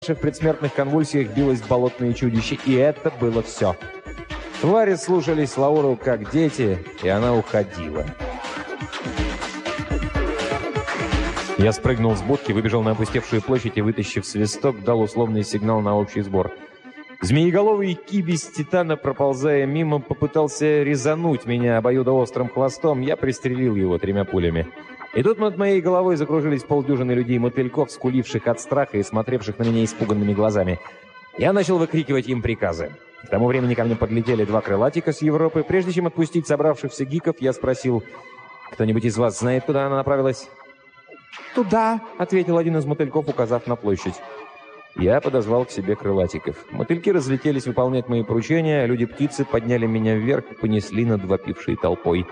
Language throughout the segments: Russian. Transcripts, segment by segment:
В предсмертных конвульсиях билось болотное чудище, и это было все. Твари слушались Лауру как дети, и она уходила. Я спрыгнул с будки, выбежал на опустевшую площадь и, вытащив свисток, дал условный сигнал на общий сбор. Змееголовый кибис титана, проползая мимо, попытался резануть меня обоюдоострым хвостом. Я пристрелил его 3 пулями. И тут над моей головой закружились полдюжины людей-мотыльков, скуливших от страха и смотревших на меня испуганными глазами. Я начал выкрикивать им приказы. К тому времени ко мне подлетели 2 крылатика с Европы. Прежде чем отпустить собравшихся гиков, я спросил: «Кто-нибудь из вас знает, куда она направилась?» «Туда», — ответил один из мотыльков, указав на площадь. Я подозвал к себе крылатиков. Мотыльки разлетелись выполнять мои поручения, а люди-птицы подняли меня вверх и понесли над вопившей толпой.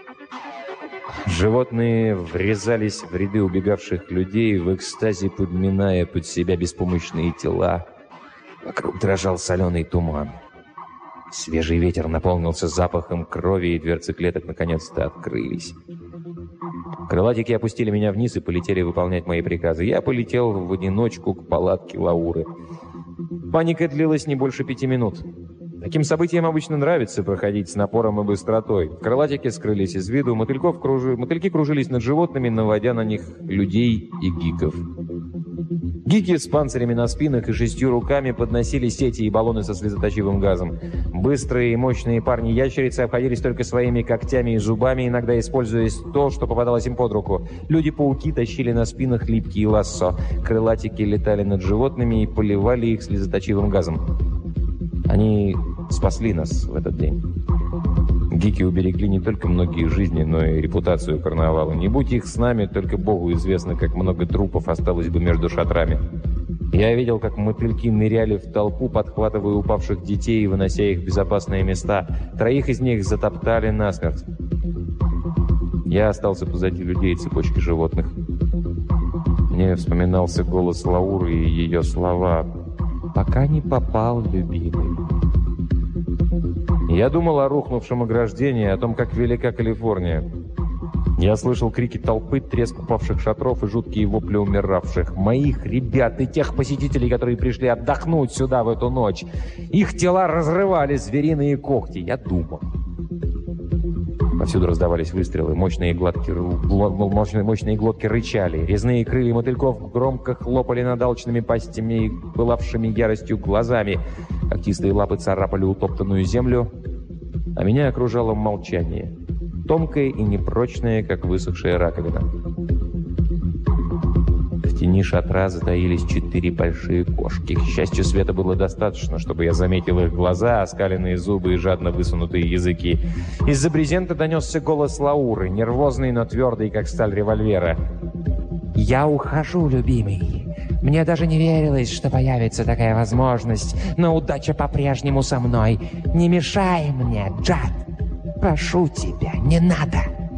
Животные врезались в ряды убегавших людей, в экстазе подминая под себя беспомощные тела. Вокруг дрожал соленый туман. Свежий ветер наполнился запахом крови, и дверцы клеток наконец-то открылись. Крылатики опустили меня вниз и полетели выполнять мои приказы. Я полетел в одиночку к палатке Лауры. Паника длилась не больше 5 минут. Таким событиям обычно нравится проходить с напором и быстротой. Крылатики скрылись из виду, мотыльки кружились над животными, наводя на них людей и гиков. Гики с панцирями на спинах и 6 руками подносили сети и баллоны со слезоточивым газом. Быстрые и мощные парни-ящерицы обходились только своими когтями и зубами, иногда используя то, что попадалось им под руку. Люди-пауки тащили на спинах липкие лассо. Крылатики летали над животными и поливали их слезоточивым газом. Они спасли нас в этот день. Гики уберегли не только многие жизни, но и репутацию карнавала. Не будь их с нами, только Богу известно, как много трупов осталось бы между шатрами. Я видел, как мотыльки ныряли в толпу, подхватывая упавших детей и вынося их в безопасные места. 3 из них затоптали насмерть. Я остался позади людей и цепочки животных. Мне вспоминался голос Лауры и ее слова: «Пока не попал, любимый». Я думал о рухнувшем ограждении, о том, как велика Калифорния. Я слышал крики толпы, треск упавших шатров и жуткие вопли умиравших. Моих ребят и тех посетителей, которые пришли отдохнуть сюда в эту ночь. Их тела разрывали звериные когти. Я думал. Повсюду раздавались выстрелы, мощные глотки рычали. Резные крылья мотыльков громко хлопали над алчными пастями и пылавшими яростью глазами. Когтистые лапы царапали утоптанную землю, а меня окружало молчание. Тонкое и непрочное, как высохшая раковина. В тени шатра затаились 4 большие кошки. К счастью, света было достаточно, чтобы я заметил их глаза, оскаленные зубы и жадно высунутые языки. Из-за брезента донесся голос Лауры, нервозный, но твердый, как сталь револьвера. «Я ухожу, любимый. Мне даже не верилось, что появится такая возможность, но удача по-прежнему со мной. Не мешай мне, Джад. Прошу тебя, не надо».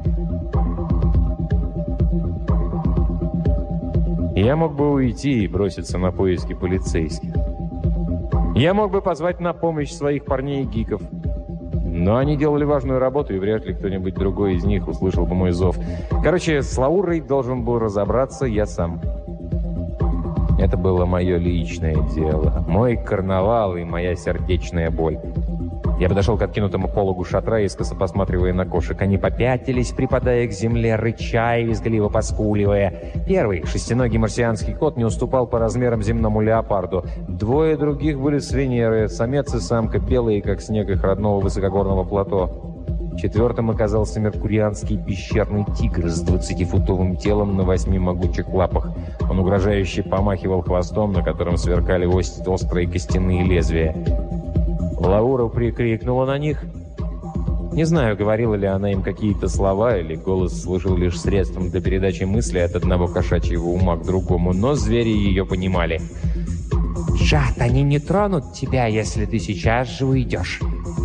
Я мог бы уйти и броситься на поиски полицейских. Я мог бы позвать на помощь своих парней-гиков. Но они делали важную работу, и вряд ли кто-нибудь другой из них услышал бы мой зов. Короче, с Лаурой должен был разобраться я сам. Это было мое личное дело, мой карнавал и моя сердечная боль. Я подошел к откинутому пологу шатра, искоса посматривая на кошек. Они попятились, припадая к земле, рыча и визгливо поскуливая. Первый, шестиногий марсианский кот, не уступал по размерам земному леопарду. 2 других были с Венеры, самец и самка, белые, как снег их родного высокогорного плато. 4-м оказался меркурианский пещерный тигр с 20-футовым телом на 8 могучих лапах. Он угрожающе помахивал хвостом, на котором сверкали острые костяные лезвия. Лаура прикрикнула на них. Не знаю, говорила ли она им какие-то слова, или голос служил лишь средством для передачи мысли от одного кошачьего ума к другому, но звери ее понимали. «Джад, они не тронут тебя, если ты сейчас же уйдешь».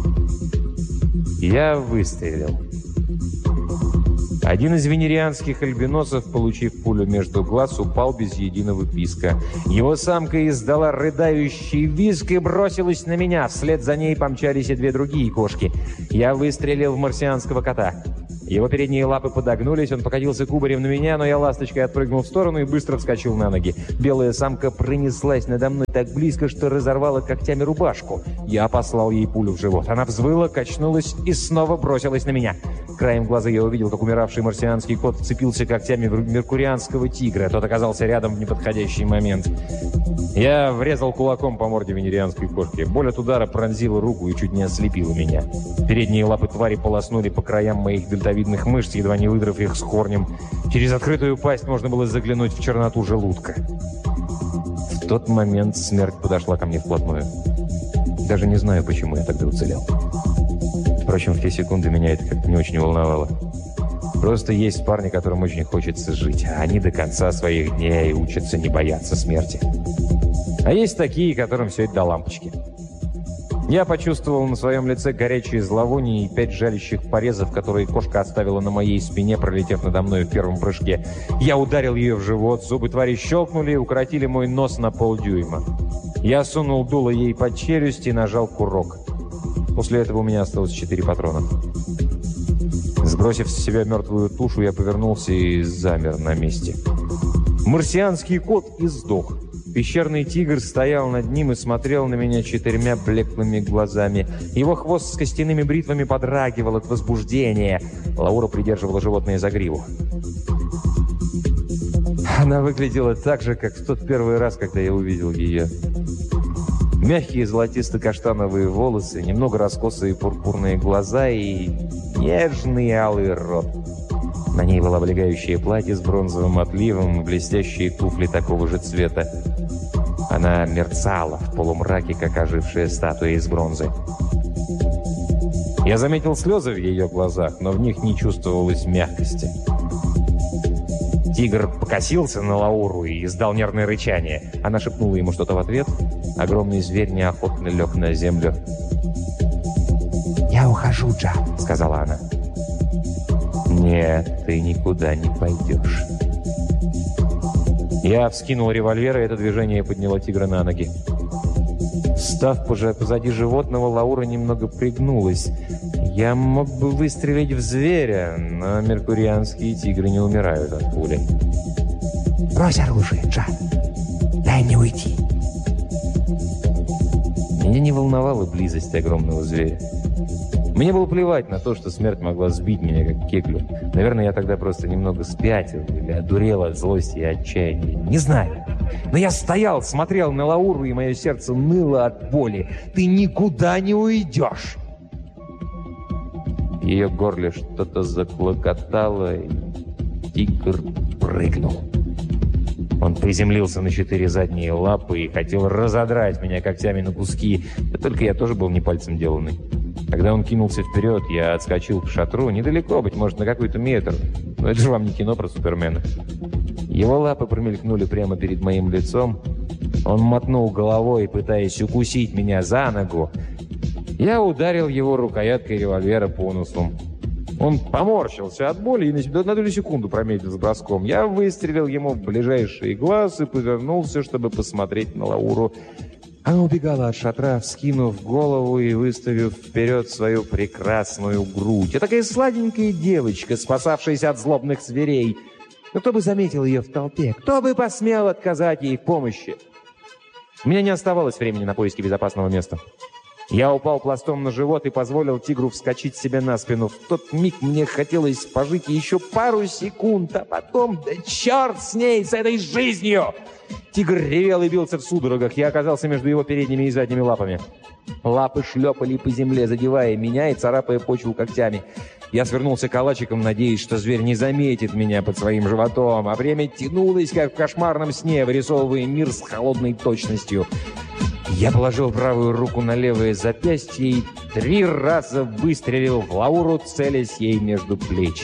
Я выстрелил. Один из венерианских альбиносов, получив пулю между глаз, упал без единого писка. Его самка издала рыдающий визг и бросилась на меня. Вслед за ней помчались и 2 другие кошки. Я выстрелил в марсианского кота. Его передние лапы подогнулись, он покатился кубарем на меня, но я ласточкой отпрыгнул в сторону и быстро вскочил на ноги. Белая самка пронеслась надо мной так близко, что разорвала когтями рубашку. Я послал ей пулю в живот. Она взвыла, качнулась и снова бросилась на меня. Краем глаза я увидел, как умиравший марсианский кот вцепился когтями в меркурианского тигра. Тот оказался рядом в неподходящий момент. Я врезал кулаком по морде венерианской кошки. Боль от удара пронзила руку и чуть не ослепила меня. Передние лапы твари полоснули по краям моих дельтовидных мышц, едва не выдрав их с корнем. Через открытую пасть можно было заглянуть в черноту желудка. В тот момент смерть подошла ко мне вплотную. Даже не знаю, почему я тогда уцелел. Впрочем, в те секунды меня это как-то не очень волновало. Просто есть парни, которым очень хочется жить, а они до конца своих дней учатся не бояться смерти. А есть такие, которым все это до лампочки. Я почувствовал на своем лице горячее зловоние и 5 жалящих порезов, которые кошка оставила на моей спине, пролетев надо мной в первом прыжке. Я ударил ее в живот, зубы твари щелкнули и укоротили мой нос на полдюйма. Я сунул дуло ей под челюсть и нажал курок. После этого у меня осталось 4 патрона. Сбросив с себя мертвую тушу, я повернулся и замер на месте. Марсианский кот издох. Пещерный тигр стоял над ним и смотрел на меня 4 блеклыми глазами. Его хвост с костяными бритвами подрагивал от возбуждения. Лаура придерживала животное за гриву. Она выглядела так же, как в тот первый раз, когда я увидел ее. Мягкие золотисто-каштановые волосы, немного раскосые пурпурные глаза и нежный алый рот. На ней было облегающее платье с бронзовым отливом и блестящие туфли такого же цвета. Она мерцала в полумраке, как ожившая статуя из бронзы. Я заметил слезы в ее глазах, но в них не чувствовалось мягкости. Тигр покосился на Лауру и издал нервное рычание. Она шепнула ему что-то в ответ. Огромный зверь неохотно лег на землю. «Я ухожу, Джа», — сказала она. «Нет, ты никуда не пойдешь». Я вскинул револьвер, и это движение подняло тигра на ноги. Встав позади животного, Лаура немного пригнулась. Я мог бы выстрелить в зверя, но меркурианские тигры не умирают от пули. «Брось оружие, Джа. Дай мне уйти». Меня не волновала близость огромного зверя. Мне было плевать на то, что смерть могла сбить меня, как кеглю. Наверное, я тогда просто немного спятил или одурел от злости и отчаяния. Не знаю. Но я стоял, смотрел на Лауру, и мое сердце ныло от боли. «Ты никуда не уйдешь!» В ее горле что-то заклокотало, и тигр прыгнул. Он приземлился на 4 задние лапы и хотел разодрать меня когтями на куски. Да только я тоже был не пальцем деланный. Когда он кинулся вперед, я отскочил к шатру. Недалеко, быть может, на какой-то метр. Но это же вам не кино про Супермена. Его лапы промелькнули прямо перед моим лицом. Он мотнул головой, пытаясь укусить меня за ногу. Я ударил его рукояткой револьвера по носу. Он поморщился от боли и на долю секунду промедлил с броском. Я выстрелил ему в ближайший глаз и повернулся, чтобы посмотреть на Лауру. Она убегала от шатра, вскинув голову и выставив вперед свою прекрасную грудь. Я такая сладенькая девочка, спасавшаяся от злобных зверей. Но кто бы заметил ее в толпе? Кто бы посмел отказать ей в помощи? У меня не оставалось времени на поиски безопасного места. Я упал пластом на живот и позволил тигру вскочить себе на спину. В тот миг мне хотелось пожить еще пару секунд, а потом, да черт с ней, с этой жизнью! Тигр ревел и бился в судорогах. Я оказался между его передними и задними лапами. Лапы шлепали по земле, задевая меня и царапая почву когтями. Я свернулся калачиком, надеясь, что зверь не заметит меня под своим животом, а время тянулось, как в кошмарном сне, вырисовывая мир с холодной точностью. Я положил правую руку на левое запястье и 3 раза выстрелил в Лауру, целясь ей между плеч.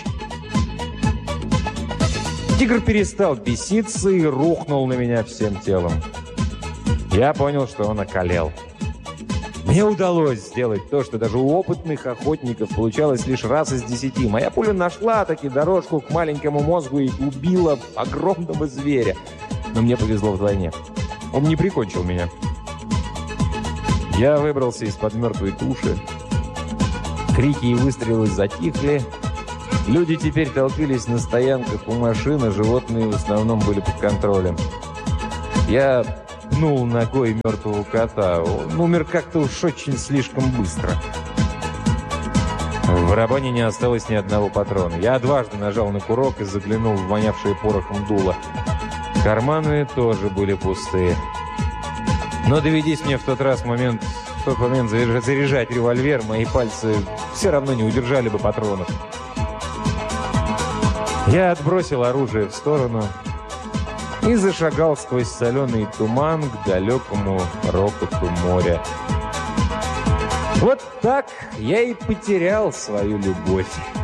Тигр перестал беситься и рухнул на меня всем телом. Я понял, что он околел. Мне удалось сделать то, что даже у опытных охотников получалось лишь раз из 10. Моя пуля нашла таки дорожку к маленькому мозгу и убила огромного зверя. Но мне повезло вдвойне. Он не прикончил меня. Я выбрался из-под мертвой туши. Крики и выстрелы затихли. Люди теперь толпились на стоянках у машин, а животные в основном были под контролем. Я пнул ногой мертвого кота. Он умер как-то уж очень слишком быстро. В барабане не осталось ни одного патрона. Я дважды нажал на курок и заглянул в вонявшее порохом дуло. Карманы тоже были пустые. Но доведись мне в тот момент заряжать револьвер, мои пальцы все равно не удержали бы патронов. Я отбросил оружие в сторону и зашагал сквозь соленый туман к далекому рокоту моря. Вот так я и потерял свою любовь.